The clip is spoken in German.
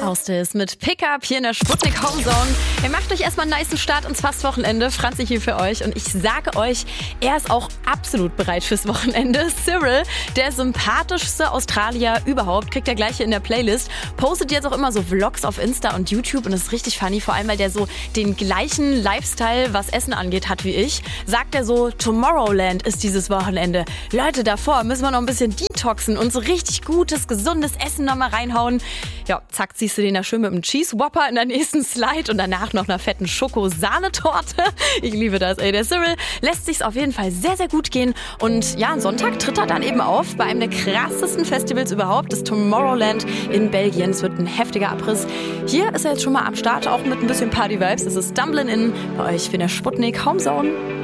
Haustis mit Pickup hier in der Sputnik Homezone. Ihr macht euch erstmal einen nicen Start ins Fastwochenende. Franzi hier für euch und ich sage euch, er ist auch absolut bereit fürs Wochenende. Cyril, der sympathischste Australier überhaupt, kriegt er gleich hier in der Playlist. Postet jetzt auch immer so Vlogs auf Insta und YouTube und das ist richtig funny, vor allem weil der so den gleichen Lifestyle, was Essen angeht, hat wie ich. Sagt er so, Tomorrowland ist dieses Wochenende. Leute, davor müssen wir noch ein bisschen detoxen und so richtig gutes, gesundes Essen nochmal reinhauen. Ja, zack, siehst du den da schön mit einem Cheese Whopper in der nächsten Slide und danach noch einer fetten Schoko-Sahnetorte. Ich liebe das, ey. Der Cyril lässt sich's auf jeden Fall sehr, sehr gut gehen. Und ja, am Sonntag tritt er dann eben auf bei einem der krassesten Festivals überhaupt, das Tomorrowland in Belgien. Es wird ein heftiger Abriss. Hier ist er jetzt schon mal am Start, auch mit ein bisschen Party-Vibes. Es ist Stumblin' In bei euch für der Sputnik Homezone.